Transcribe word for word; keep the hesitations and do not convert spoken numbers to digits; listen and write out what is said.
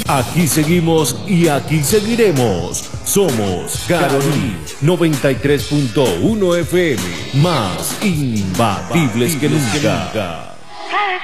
Aquí seguimos y aquí seguiremos. Somos Caroní noventa y tres punto uno F M, más imbatibles que nunca.